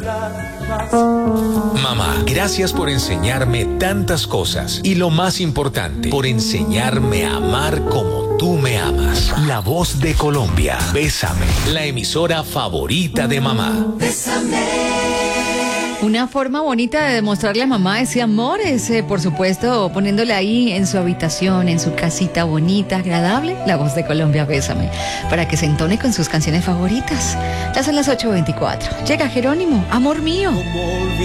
Mamá, gracias por enseñarme tantas cosas y lo más importante, por enseñarme a amar como tú me amas. La Voz de Colombia, Bésame, la emisora favorita de mamá. Una forma bonita de demostrarle a mamá ese amor es, por supuesto, poniéndole ahí en su habitación, en su casita bonita, agradable, La Voz de Colombia, Bésame, para que se entone con sus canciones favoritas. Ya son las 8:24. Llega Jerónimo, amor mío.